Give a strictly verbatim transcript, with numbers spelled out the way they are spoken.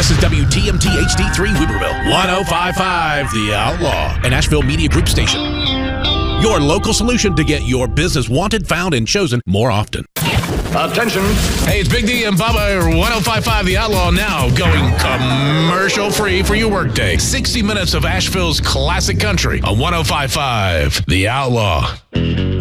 This is W T M T H D three Weaverville, one oh five point five The Outlaw, an Asheville Media Group station. Your local solution to get your business wanted, found, and chosen more often. Attention. Hey, it's Big D and Bubba, one oh five point five The Outlaw, now going commercial free for your workday. sixty minutes of Asheville's classic country on one oh five point five The Outlaw.